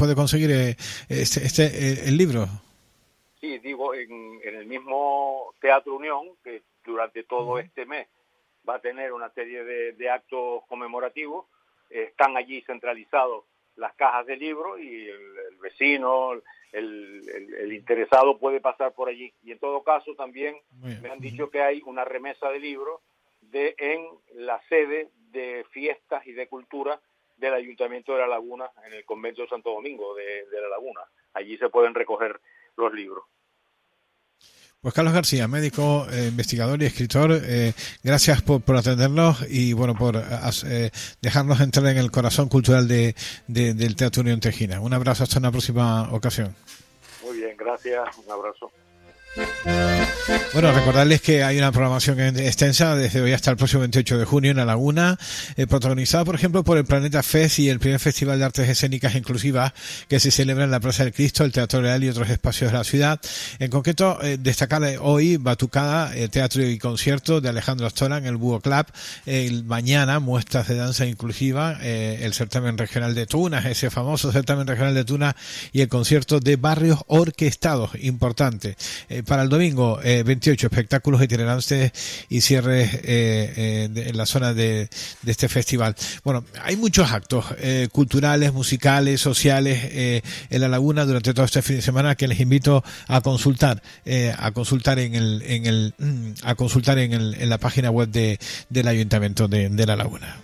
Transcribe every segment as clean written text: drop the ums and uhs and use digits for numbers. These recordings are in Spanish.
puede conseguir el libro? Sí, digo, en el mismo Teatro Unión, que durante todo este mes va a tener una serie de actos conmemorativos. Están allí centralizados las cajas de libros y el vecino, el interesado puede pasar por allí. Y en todo caso también me han dicho que hay una remesa de libros en la sede de fiestas y de cultura del Ayuntamiento de La Laguna, en el Convento de Santo Domingo de La Laguna. Allí se pueden recoger los libros. Pues Carlos García, médico, investigador y escritor, gracias por atendernos y bueno, por dejarnos entrar en el corazón cultural del Teatro Unión Tejina. Un abrazo, hasta una próxima ocasión. Muy bien, gracias, un abrazo. Bueno, recordarles que hay una programación extensa desde hoy hasta el próximo 28 de junio en La Laguna, protagonizada por ejemplo por el Planeta Fest y el primer Festival de Artes Escénicas Inclusivas que se celebra en la Plaza del Cristo, el Teatro Real y otros espacios de la ciudad. En concreto, destacar hoy Batucada, teatro y concierto de Alejandro Astola en el Búho Club. Mañana, muestras de danza inclusiva, el certamen regional de Tunas, ese famoso certamen regional de Tunas, y el concierto de barrios orquestados, importante. Para el domingo, 28 espectáculos itinerantes y cierres en la zona de este festival. Bueno, hay muchos actos culturales, musicales, sociales en La Laguna durante todo este fin de semana que les invito a consultar en la página web del Ayuntamiento de La Laguna.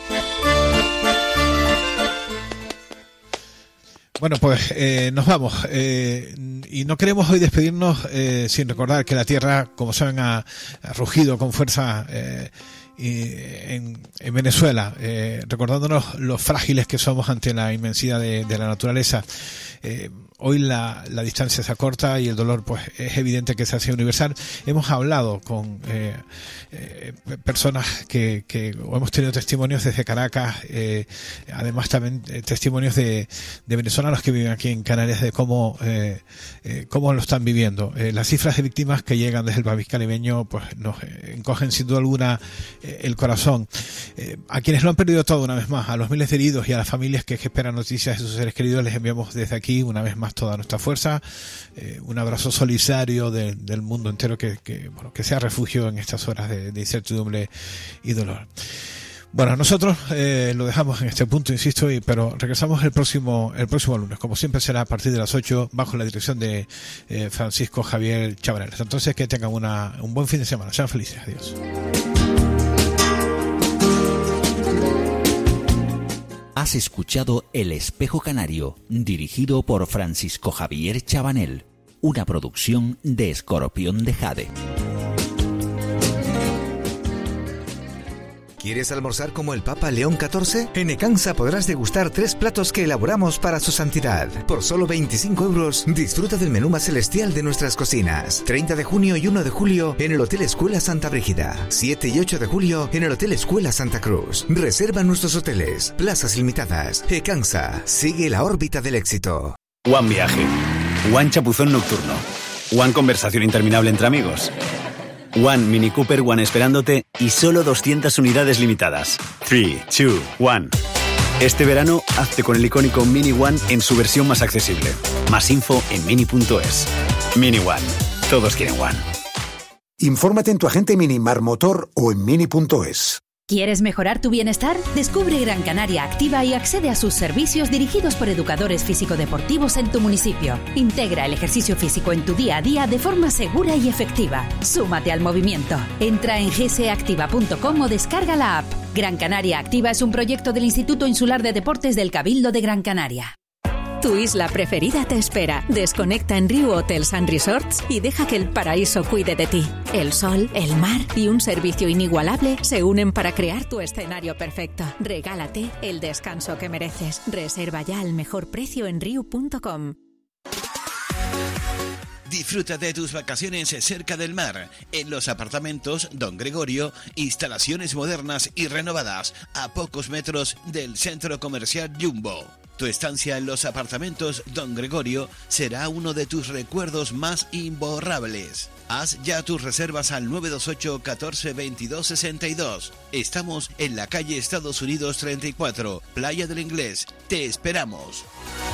Bueno, pues nos vamos y no queremos hoy despedirnos sin recordar que la tierra, como saben, ha rugido con fuerza en Venezuela, recordándonos lo frágiles que somos ante la inmensidad de la naturaleza. Hoy la distancia se acorta y el dolor pues es evidente que se hace universal. Hemos hablado con personas que o hemos tenido testimonios desde Caracas, además también testimonios de venezolanos que viven aquí en Canarias de cómo lo están viviendo. Las cifras de víctimas que llegan desde el país caribeño pues nos encogen sin duda alguna el corazón. A quienes lo han perdido todo una vez más, a los miles de heridos y a las familias que esperan noticias de sus seres queridos, les enviamos desde aquí una vez más toda nuestra fuerza, un abrazo solidario del mundo entero que sea refugio en estas horas de incertidumbre y dolor. Bueno, nosotros lo dejamos en este punto, insisto, pero regresamos el próximo lunes, como siempre será a partir de las 8, bajo la dirección de Francisco Javier Chavarel. Entonces que tengan un buen fin de semana, sean felices, adiós. Has escuchado El Espejo Canario, dirigido por Francisco Javier Chavanel, una producción de Escorpión de Jade. ¿Quieres almorzar como el Papa León XIV? En Ecansa podrás degustar 3 platos que elaboramos para su santidad. Por solo 25 euros, disfruta del menú más celestial de nuestras cocinas. 30 de junio y 1 de julio en el Hotel Escuela Santa Brígida. 7 y 8 de julio en el Hotel Escuela Santa Cruz. Reserva nuestros hoteles. Plazas limitadas. Ecansa. Sigue la órbita del éxito. One Viaje. One Chapuzón Nocturno. One Conversación Interminable entre amigos. One Mini Cooper One esperándote y solo 200 unidades limitadas. 3, 2, 1. Este verano, hazte con el icónico Mini One en su versión más accesible. Más info en mini.es. Mini One. Todos quieren One. Infórmate en tu agente Minimar Motor o en mini.es. ¿Quieres mejorar tu bienestar? Descubre Gran Canaria Activa y accede a sus servicios dirigidos por educadores físico-deportivos en tu municipio. Integra el ejercicio físico en tu día a día de forma segura y efectiva. Súmate al movimiento. Entra en gseactiva.com o descarga la app. Gran Canaria Activa es un proyecto del Instituto Insular de Deportes del Cabildo de Gran Canaria. Tu isla preferida te espera. Desconecta en Riu Hotels and Resorts y deja que el paraíso cuide de ti. El sol, el mar y un servicio inigualable se unen para crear tu escenario perfecto. Regálate el descanso que mereces. Reserva ya al mejor precio en riu.com. Disfruta de tus vacaciones cerca del mar, en los apartamentos Don Gregorio, instalaciones modernas y renovadas, a pocos metros del centro comercial Jumbo. Tu estancia en los apartamentos Don Gregorio será uno de tus recuerdos más imborrables. Haz ya tus reservas al 928 14 22 62. Estamos en la calle Estados Unidos 34, Playa del Inglés. Te esperamos.